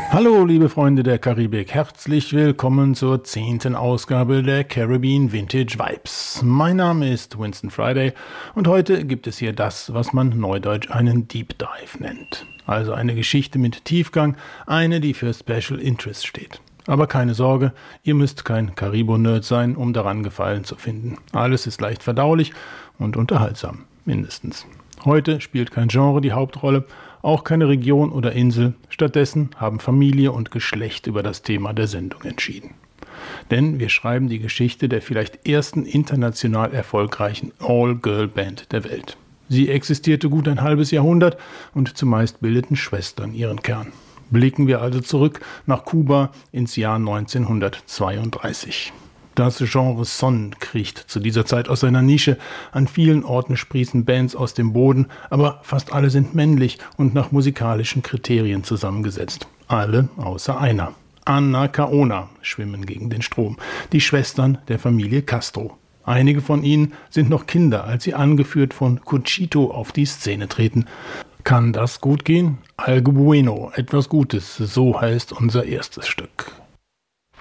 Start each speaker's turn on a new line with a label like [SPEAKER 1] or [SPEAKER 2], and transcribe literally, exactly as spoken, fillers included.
[SPEAKER 1] Hallo liebe Freunde der Karibik, herzlich willkommen zur zehnten Ausgabe der Caribbean Vintage Vibes. Mein Name ist Winston Friday und heute gibt es hier das, was man neudeutsch einen Deep Dive nennt. Also eine Geschichte mit Tiefgang, eine, die für Special Interest steht. Aber keine Sorge, ihr müsst kein Karibo-Nerd sein, um daran Gefallen zu finden. Alles ist leicht verdaulich und unterhaltsam, mindestens. Heute spielt kein Genre die Hauptrolle, auch keine Region oder Insel. Stattdessen haben Familie und Geschlecht über das Thema der Sendung entschieden. Denn wir schreiben die Geschichte der vielleicht ersten international erfolgreichen All-Girl-Band der Welt. Sie existierte gut ein halbes Jahrhundert und zumeist bildeten Schwestern ihren Kern. Blicken wir also zurück nach Kuba ins Jahr neunzehnhundertzweiunddreißig. Das Genre Son kriecht zu dieser Zeit aus seiner Nische. An vielen Orten sprießen Bands aus dem Boden, aber fast alle sind männlich und nach musikalischen Kriterien zusammengesetzt. Alle außer einer. Anacaona schwimmen gegen den Strom, die Schwestern der Familie Castro. Einige von ihnen sind noch Kinder, als sie angeführt von Cuchito auf die Szene treten. Kann das gut gehen? Algo bueno, etwas Gutes, so heißt unser erstes Stück.